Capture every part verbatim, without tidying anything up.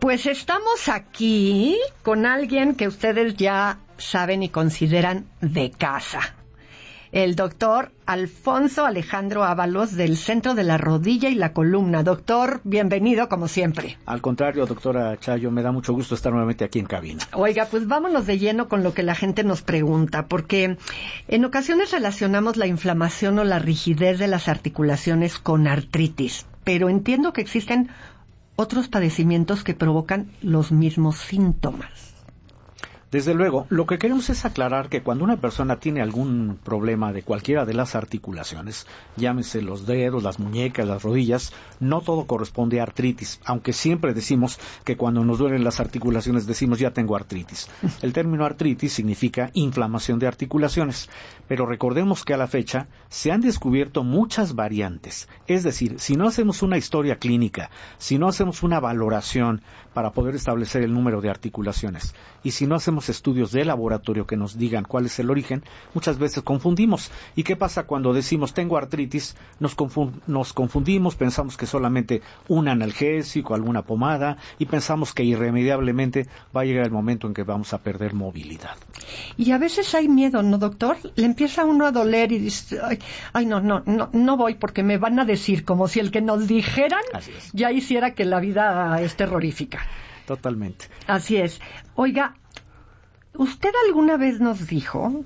Pues estamos aquí con alguien que ustedes ya saben y consideran de casa. El doctor Alfonso Alejandro Ábalos, del Centro de la Rodilla y la Columna. Doctor, bienvenido como siempre. Al contrario, doctora Chayo, me da mucho gusto estar nuevamente aquí en cabina. Oiga, pues vámonos de lleno con lo que la gente nos pregunta, porque en ocasiones relacionamos la inflamación o la rigidez de las articulaciones con artritis, pero entiendo que existen otros padecimientos que provocan los mismos síntomas. Desde luego, lo que queremos es aclarar que cuando una persona tiene algún problema de cualquiera de las articulaciones, llámese los dedos, las muñecas, las rodillas, no todo corresponde a artritis, aunque siempre decimos que cuando nos duelen las articulaciones decimos ya tengo artritis. El término artritis significa inflamación de articulaciones, pero recordemos que a la fecha se han descubierto muchas variantes, es decir, si no hacemos una historia clínica, si no hacemos una valoración para poder establecer el número de articulaciones, y si no hacemos estudios de laboratorio que nos digan cuál es el origen, muchas veces confundimos. ¿Y qué pasa cuando decimos tengo artritis? Nos, confund- nos confundimos, pensamos que solamente un analgésico, alguna pomada, y pensamos que irremediablemente va a llegar el momento en que vamos a perder movilidad. Y a veces hay miedo, ¿no, doctor? Le empieza uno a doler y dice, ay, ay no, no, no, no voy porque me van a decir, como si el que nos dijeran ya hiciera que la vida es terrorífica. Totalmente. Así es. Oiga, ¿usted alguna vez nos dijo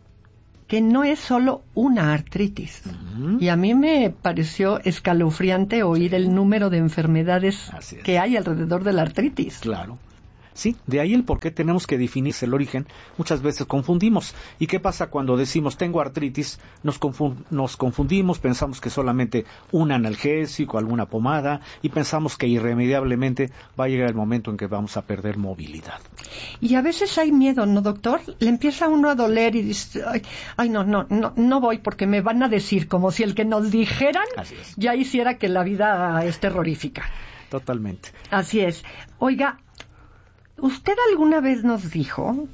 que no es solo una artritis? Uh-huh. Y a mí me pareció escalofriante oír el número de enfermedades que hay alrededor de la artritis. Claro. Sí, de ahí el por qué tenemos que definir el origen. Muchas veces confundimos. ¿Y qué pasa cuando decimos tengo artritis? Nos, confund- nos confundimos, pensamos que solamente un analgésico, alguna pomada, y pensamos que irremediablemente va a llegar el momento en que vamos a perder movilidad. Y a veces hay miedo, ¿no, doctor? Le empieza uno a doler y dice, ay, ay no, no, no, no voy porque me van a decir, como si el que nos dijeran ya hiciera que la vida es terrorífica. Totalmente. Así es. Oiga, ¿usted alguna vez nos dijo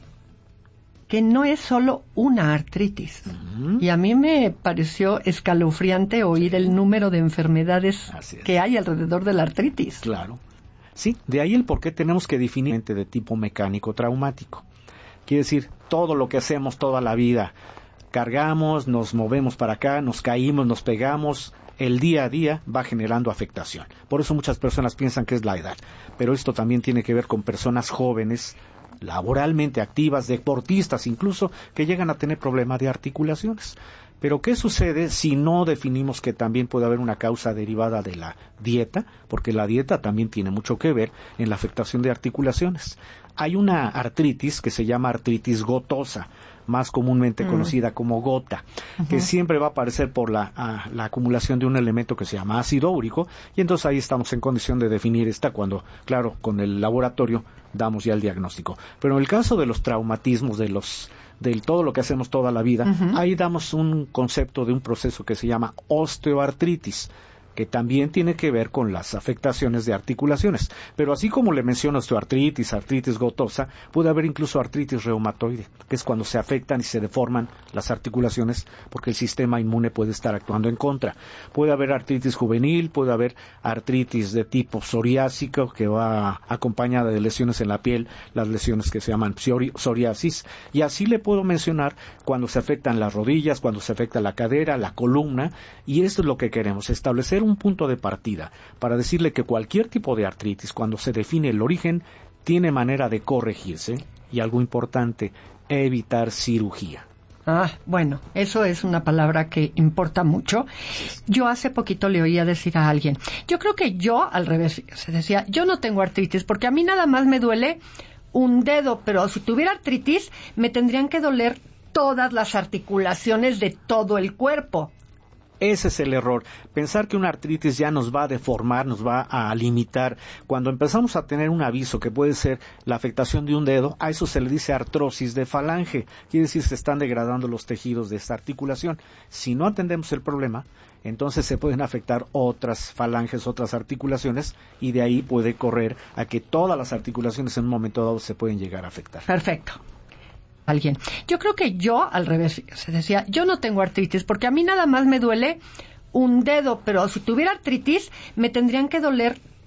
que no es solo una artritis? Uh-huh. Y a mí me pareció escalofriante oír el número de enfermedades que hay alrededor de la artritis. Claro. Sí, de ahí el por qué tenemos que definir de tipo mecánico traumático. Quiere decir, todo lo que hacemos toda la vida, cargamos, nos movemos para acá, nos caímos, nos pegamos, el día a día va generando afectación. Por eso muchas personas piensan que es la edad. Pero esto también tiene que ver con personas jóvenes, laboralmente activas, deportistas incluso, que llegan a tener problemas de articulaciones. Pero ¿qué sucede si no definimos que también puede haber una causa derivada de la dieta? Porque la dieta también tiene mucho que ver en la afectación de articulaciones. Hay una artritis que se llama artritis gotosa, más comúnmente mm. conocida como gota, uh-huh. que siempre va a aparecer por la, a, la acumulación de un elemento que se llama ácido úrico, y entonces ahí estamos en condición de definir esta cuando, claro, con el laboratorio damos ya el diagnóstico. Pero en el caso de los traumatismos, de los de todo lo que hacemos toda la vida, uh-huh. ahí damos un concepto de un proceso que se llama osteoartritis, que también tiene que ver con las afectaciones de articulaciones. Pero así como le menciono osteoartritis, artritis gotosa, puede haber incluso artritis reumatoide, que es cuando se afectan y se deforman las articulaciones porque el sistema inmune puede estar actuando en contra. Puede haber artritis juvenil, puede haber artritis de tipo psoriásico, que va acompañada de lesiones en la piel, las lesiones que se llaman psori- psoriasis, y así le puedo mencionar cuando se afectan las rodillas, cuando se afecta la cadera, la columna, y esto es lo que queremos, establecer un punto de partida para decirle que cualquier tipo de artritis, cuando se define el origen, tiene manera de corregirse y, algo importante, evitar cirugía. Ah, bueno, eso es una palabra que importa mucho. Yo hace poquito le oía decir a alguien, yo creo que yo, al revés, se decía, yo no tengo artritis porque a mí nada más me duele un dedo, pero si tuviera artritis me tendrían que doler todas las articulaciones de todo el cuerpo. Ese es el error, pensar que una artritis ya nos va a deformar, nos va a limitar. Cuando empezamos a tener un aviso que puede ser la afectación de un dedo, a eso se le dice artrosis de falange, quiere decir que se están degradando los tejidos de esta articulación. Si no atendemos el problema, entonces se pueden afectar otras falanges, otras articulaciones, y de ahí puede correr a que todas las articulaciones en un momento dado se pueden llegar a afectar. Perfecto. Alguien. Yo creo que yo, al revés, se decía, yo no tengo artritis porque a mí nada más me duele un dedo, pero si tuviera artritis me tendrían que doler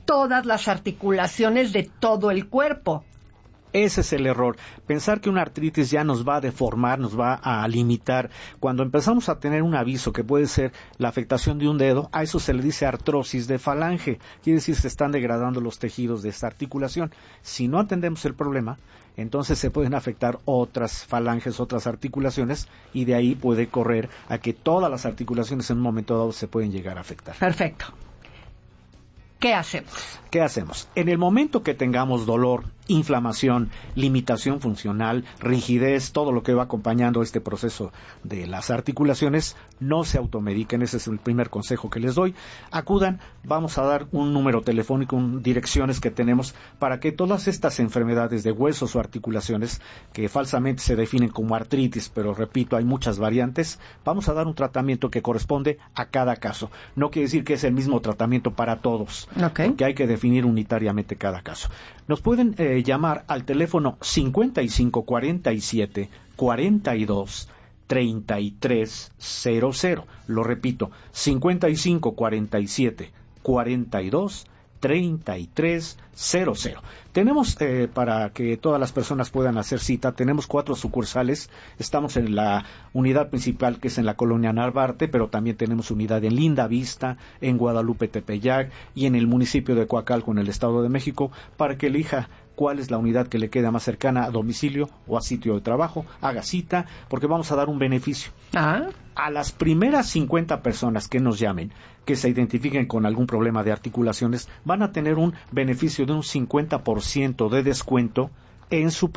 todas las articulaciones de todo el cuerpo. Ese es el error, pensar que una artritis ya nos va a deformar, nos va a limitar. Cuando empezamos a tener un aviso que puede ser la afectación de un dedo, a eso se le dice artrosis de falange, quiere decir se están degradando los tejidos de esta articulación. Si no atendemos el problema, entonces se pueden afectar otras falanges, otras articulaciones, y de ahí puede correr a que todas las articulaciones en un momento dado se pueden llegar a afectar. Perfecto. ¿Qué hacemos? ¿Qué hacemos? En el momento que tengamos dolor, inflamación, limitación funcional, rigidez, todo lo que va acompañando este proceso de las articulaciones, no se automediquen, ese es el primer consejo que les doy. Acudan, vamos a dar un número telefónico, un, direcciones que tenemos para que todas estas enfermedades de huesos o articulaciones, que falsamente se definen como artritis, pero repito, hay muchas variantes, vamos a dar un tratamiento que corresponde a cada caso. No quiere decir que es el mismo tratamiento para todos, okay, porque hay que definir unitariamente cada caso. Nos pueden eh, llamar al teléfono cincuenta y cinco cuarenta y siete cuarenta y dos treinta y tres cero cero. Lo repito, cincuenta y cinco cuarenta y siete cuarenta y dos treinta y tres cero cero. Tenemos, eh, para que todas las personas puedan hacer cita, tenemos cuatro sucursales. Estamos en la unidad principal, que es en la colonia Narvarte, pero también tenemos unidad en Linda Vista, en Guadalupe Tepeyac y en el municipio de Coacalco, en el Estado de México, para que elija cuál es la unidad que le queda más cercana a domicilio o a sitio de trabajo. Haga cita, porque vamos a dar un beneficio. Ah. A las primeras cincuenta personas que nos llamen, que se identifiquen con algún problema de articulaciones, van a tener un beneficio de un cincuenta por ciento de descuento en su